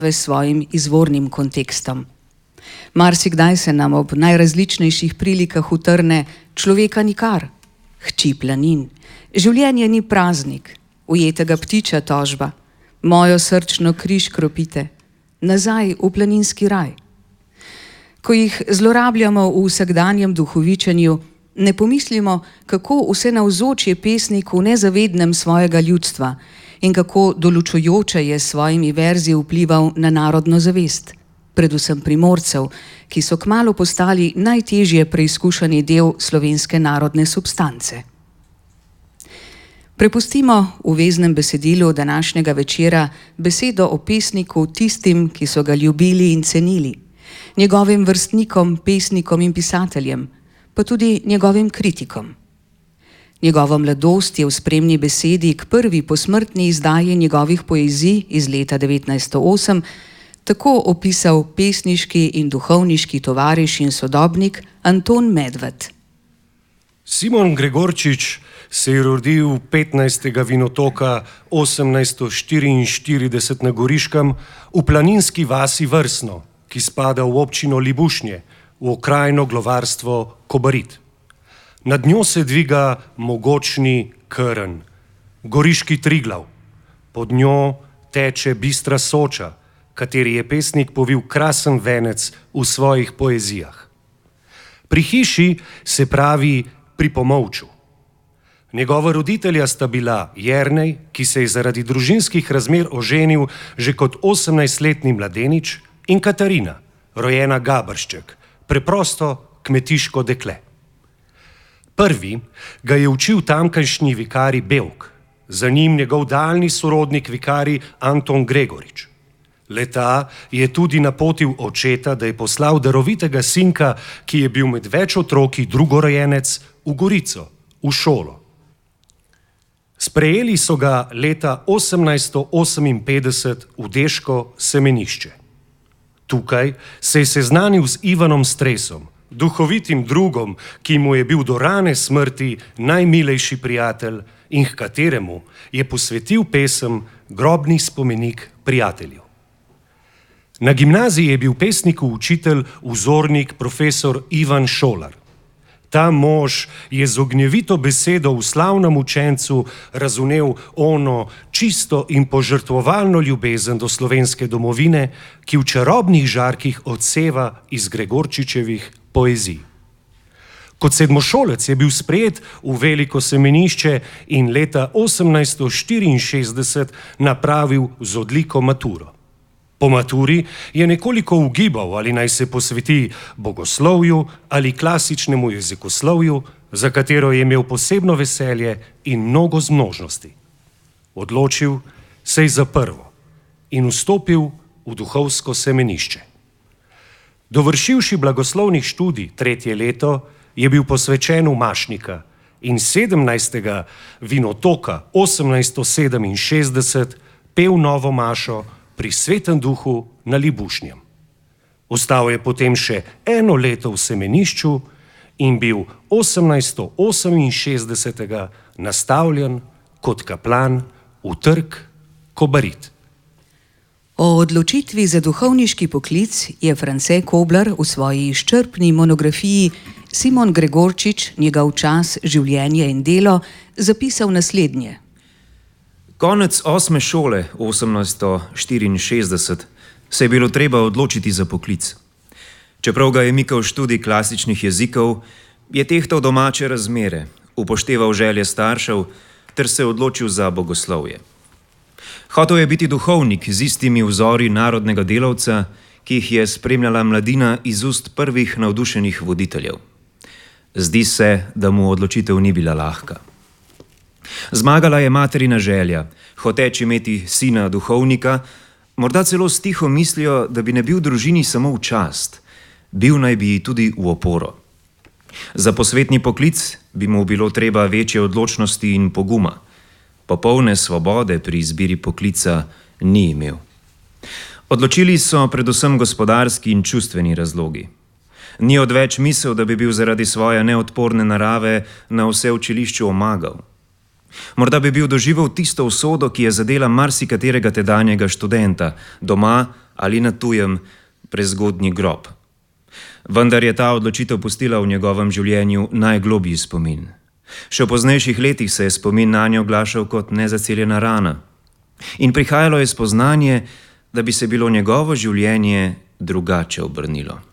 s svojim izvornim kontekstom. Marsikdaj se nam ob najrazličnejših prilikah utrne človeka nikar, hči planin, življenje ni praznik, ujetega ptiča tožba, mojo srčno križ kropite, nazaj v planinski raj. Ko jih zlorabljamo v vsakdanjem duhovičenju, ne pomislimo, kako vse navzoč je pesnik v nezavednem svojega ljudstva in kako določujoče je s svojimi verzi vplival na narodno zavest, predvsem Primorcev, ki so kmalu postali najtežje preizkušani del slovenske narodne substance. Prepustimo v veznem besedilu današnjega večera besedo o pesniku tistim, ki so ga ljubili in cenili, njegovim vrstnikom, pesnikom in pisateljem, pa tudi njegovim kritikom. Njegovo mladost je v spremni besedi k prvi posmrtni izdaji njegovih poezij iz leta 1908 tako opisal pesniški in duhovniški tovariš in sodobnik Anton Medved. Simon Gregorčič se je rodil 15. Vinotoka 1844 na Goriškem v planinski vasi Vrsno, ki spada v občino Libušnje, v okrajno glovarstvo Kobarid. Nad njo se dviga mogočni Krn, goriški Triglav. Pod njo teče bistra Soča, kateri je pesnik povil krasen venec v svojih poezijah. Pri hiši se pravi pri Pomovču. Njegova roditelja sta bila Jernej, ki se je zaradi družinskih razmer oženil že kot 18-letni mladenič, in Katarina, rojena Gabršček, preprosto kmetiško dekle. Prvi ga je učil tamkajšnji vikarij Bevk, za njim njegov daljni sorodnik vikarij Anton Gregorič. Le-ta je tudi napotil očeta, da je poslal darovitega sinka, ki je bil med več otroki drugorojenec, v Gorico, v šolo. Sprejeli so ga leta 1858 v deško semenišče. Tukaj se je seznanil z Ivanom Stresom, duhovitim drugom, ki mu je bil do rane smrti najmilejši prijatelj in h kateremu je posvetil pesem Grobni spomenik prijatelju. Na gimnaziji je bil pesnikov učitelj, vzornik, profesor Ivan Šolar. Ta mož je z ognjevito besedo v slavnem učencu razumel ono čisto in požrtvovalno ljubezen do slovenske domovine, ki v čarobnih žarkih odseva iz Gregorčičevih poezij. Kot sedmošolec je bil sprejet v veliko semenišče in leta 1864 napravil z odliko maturo. Po maturi je nekoliko ugibal, ali naj se posveti bogoslovju ali klasičnemu jezikoslovju, za katero je imel posebno veselje in mnogo zmožnosti. Odločil se je za prvo in vstopil v duhovsko semenišče. Dovršivši blagoslovnih študij 3. leto, je bil posvečen v Mašnika in 17. Vinotoka 1867 pel novo mašo pri Svetem duhu na Libušnjem. Ostal je potem še 1 leto v semenišču in bil 1868 nastavljen kot kaplan v trg Kobarid. O odločitvi za duhovniški poklic je France Koblar v svoji izčrpni monografiji Simon Gregorčič, njegov čas, življenje in delo zapisal naslednje. Konec 8. šole 1864 se je bilo treba odločiti za poklic. Čeprav ga je mikal študij klasičnih jezikov, je tehtal domače razmere, upošteval želje staršev ter se odločil za bogoslovje. Hotel je biti duhovnik z istimi vzori narodnega delavca, ki jih je spremljala mladina iz ust prvih navdušenih voditeljev. Zdi se, da mu odločitev ni bila lahka. Zmagala je materina želja, hoteč imeti sina duhovnika, morda celo s tiho mislijo, da bi ne bil družini samo v čast, bil naj bi tudi v oporo. Za posvetni poklic bi mu bilo treba večje odločnosti in poguma. Popolne svobode pri izbiri poklica ni imel. Odločili so predvsem gospodarski in čustveni razlogi. Ni odveč misel, da bi bil zaradi svoje neodporne narave na vse učilišču omagal. Morda bi bil doživel tisto usodo, ki je zadela marsikaterega tedanjega študenta, doma ali na tujem prezgodnji grob. Vendar je ta odločitev pustila v njegovem življenju najglobji spomin. Še v poznejših letih se je spomin nanjo oglašal kot nezaceljena rana. In prihajalo je spoznanje, da bi se bilo njegovo življenje drugače obrnilo.